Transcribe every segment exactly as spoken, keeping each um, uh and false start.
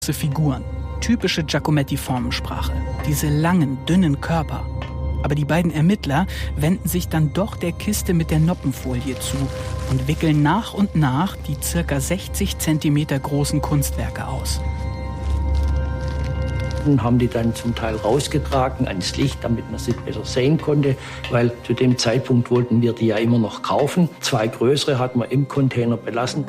Figuren, typische Giacometti-Formensprache, diese langen, dünnen Körper. Aber die beiden Ermittler wenden sich dann doch der Kiste mit der Noppenfolie zu und wickeln nach und nach die circa sechzig Zentimeter großen Kunstwerke aus. Und haben die dann zum Teil rausgetragen ans Licht, damit man sie besser sehen konnte, weil zu dem Zeitpunkt wollten wir die ja immer noch kaufen. Zwei größere hatten wir im Container belassen.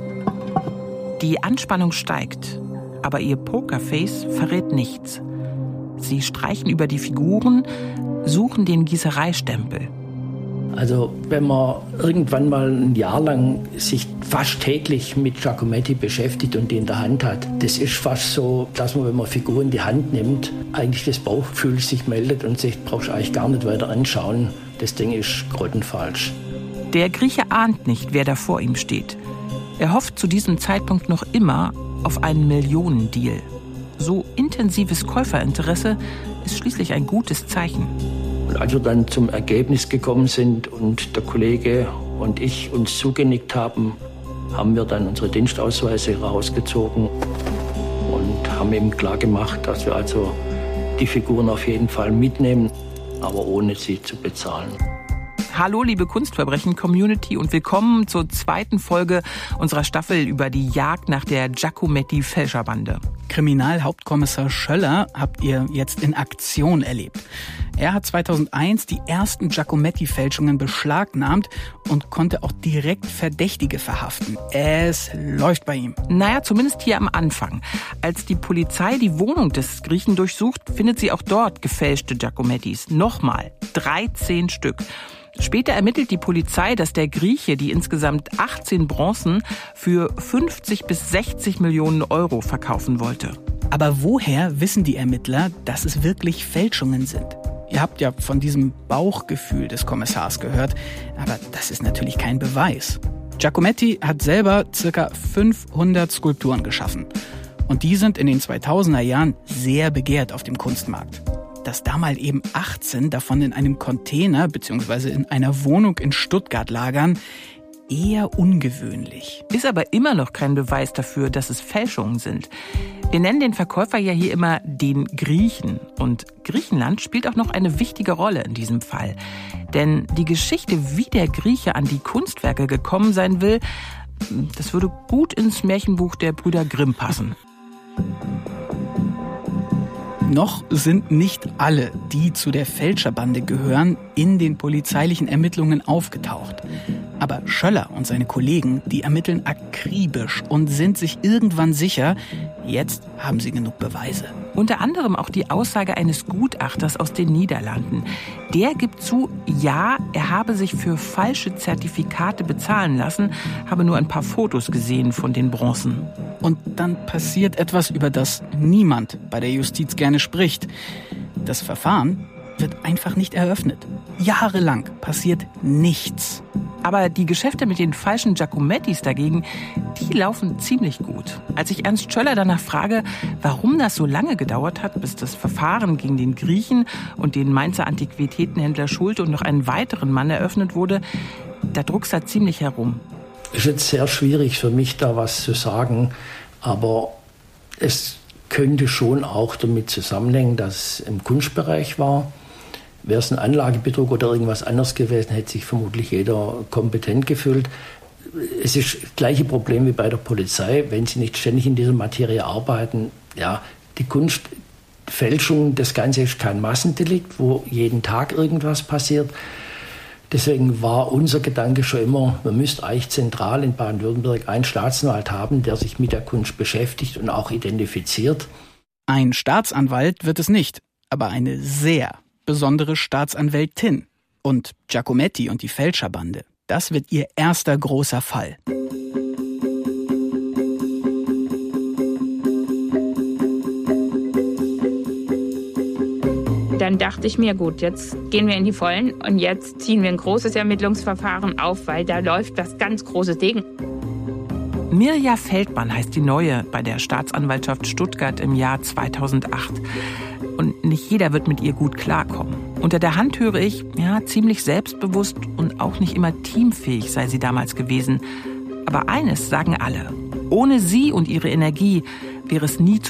Die Anspannung steigt, aber ihr Pokerface verrät nichts. Sie streichen über die Figuren, suchen den Gießereistempel. Also wenn man irgendwann mal ein Jahr lang sich fast täglich mit Giacometti beschäftigt und die in der Hand hat, das ist fast so, dass man, wenn man Figuren in die Hand nimmt, eigentlich das Bauchgefühl sich meldet und sagt, brauchst du eigentlich gar nicht weiter anschauen. Das Ding ist grottenfalsch. Der Grieche ahnt nicht, wer da vor ihm steht. Er hofft zu diesem Zeitpunkt noch immer auf einen Millionendeal. So intensives Käuferinteresse ist schließlich ein gutes Zeichen. Und als wir dann zum Ergebnis gekommen sind und der Kollege und ich uns zugenickt haben, haben wir dann unsere Dienstausweise rausgezogen und haben ihm klargemacht, dass wir also die Figuren auf jeden Fall mitnehmen, aber ohne sie zu bezahlen. Hallo liebe Kunstverbrechen-Community und willkommen zur zweiten Folge unserer Staffel über die Jagd nach der Giacometti-Fälscherbande. Kriminalhauptkommissar Schöller habt ihr jetzt in Aktion erlebt. Er hat zweitausendeins die ersten Giacometti-Fälschungen beschlagnahmt und konnte auch direkt Verdächtige verhaften. Es läuft bei ihm. Naja, zumindest hier am Anfang. Als die Polizei die Wohnung des Griechen durchsucht, findet sie auch dort gefälschte Giacomettis. Nochmal, dreizehn Stück. Später ermittelt die Polizei, dass der Grieche die insgesamt achtzehn Bronzen für fünfzig bis sechzig Millionen Euro verkaufen wollte. Aber woher wissen die Ermittler, dass es wirklich Fälschungen sind? Ihr habt ja von diesem Bauchgefühl des Kommissars gehört, aber das ist natürlich kein Beweis. Giacometti hat selber circa fünfhundert Skulpturen geschaffen. Und die sind in den zweitausender Jahren sehr begehrt auf dem Kunstmarkt. Dass da mal eben achtzehn davon in einem Container bzw. in einer Wohnung in Stuttgart lagern, eher ungewöhnlich. Ist aber immer noch kein Beweis dafür, dass es Fälschungen sind. Wir nennen den Verkäufer ja hier immer den Griechen. Und Griechenland spielt auch noch eine wichtige Rolle in diesem Fall. Denn die Geschichte, wie der Grieche an die Kunstwerke gekommen sein will, das würde gut ins Märchenbuch der Brüder Grimm passen. Noch sind nicht alle, die zu der Fälscherbande gehören, in den polizeilichen Ermittlungen aufgetaucht. Aber Schöller und seine Kollegen, die ermitteln akribisch und sind sich irgendwann sicher, jetzt haben sie genug Beweise. Unter anderem auch die Aussage eines Gutachters aus den Niederlanden. Der gibt zu, ja, er habe sich für falsche Zertifikate bezahlen lassen, habe nur ein paar Fotos gesehen von den Bronzen. Und dann passiert etwas, über das niemand bei der Justiz gerne spricht. Das Verfahren wird einfach nicht eröffnet. Jahrelang passiert nichts. Aber die Geschäfte mit den falschen Giacomettis dagegen, die laufen ziemlich gut. Als ich Ernst Schöller danach frage, warum das so lange gedauert hat, bis das Verfahren gegen den Griechen und den Mainzer Antiquitätenhändler Schulte und noch einen weiteren Mann eröffnet wurde, da druckst er ziemlich herum. Es ist jetzt sehr schwierig für mich, da was zu sagen, aber es könnte schon auch damit zusammenhängen, dass es im Kunstbereich war. Wäre es ein Anlagebetrug oder irgendwas anderes gewesen, hätte sich vermutlich jeder kompetent gefühlt. Es ist das gleiche Problem wie bei der Polizei, wenn sie nicht ständig in dieser Materie arbeiten. Ja, die Kunstfälschung, das Ganze ist kein Massendelikt, wo jeden Tag irgendwas passiert. Deswegen war unser Gedanke schon immer, man müsste eigentlich zentral in Baden-Württemberg einen Staatsanwalt haben, der sich mit der Kunst beschäftigt und auch identifiziert. Ein Staatsanwalt wird es nicht, aber eine sehr besondere Staatsanwältin. Und Giacometti und die Fälscherbande, das wird ihr erster großer Fall. Dann dachte ich mir, gut, jetzt gehen wir in die Vollen und jetzt ziehen wir ein großes Ermittlungsverfahren auf, weil da läuft was ganz großes Ding. Mirja Feldmann heißt die Neue bei der Staatsanwaltschaft Stuttgart im Jahr zweitausendacht. Und nicht jeder wird mit ihr gut klarkommen. Unter der Hand höre ich, ja, ziemlich selbstbewusst und auch nicht immer teamfähig sei sie damals gewesen. Aber eines sagen alle: Ohne sie und ihre Energie wäre es nie zu